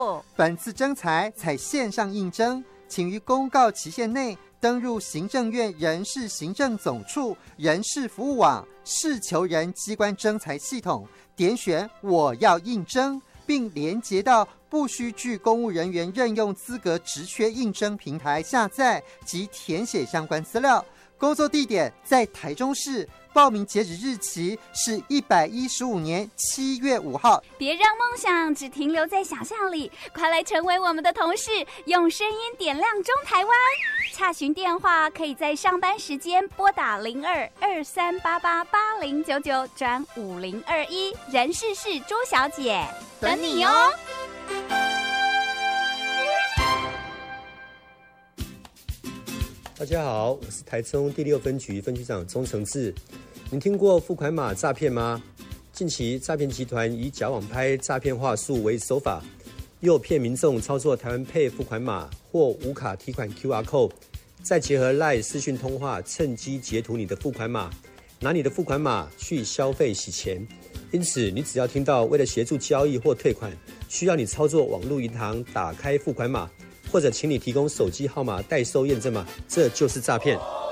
本次征才采线上应征，请于公告期限内登入行政院人事行政总处人事服务网事求人机关征才系统，点选我要应征，并连结到不需具公务人员任用资格职缺应征平台下载及填写相关资料。工作地点在台中市，报名截止日期是115年7月5号。 别让梦想只停留在想象里，快来成为我们的同事，用声音点亮中台湾。洽询电话可以在上班时间拨打02-2388-8099转5021，人事是朱小姐，等你哦。 大家好，我是台中第6分局分局长钟承志。您听过付款码诈骗吗？近期诈骗集团以假网拍、诈骗话术为手法，诱骗民众操作台湾Pay付款码或无卡提款 QR Code， 再结合 LINE 视讯通话，趁机截图你的付款码，拿你的付款码去消费洗钱。因此，你只要听到为了协助交易或退款，需要你操作网络银行打开付款码，或者请你提供手机号码代收验证码，这就是诈骗。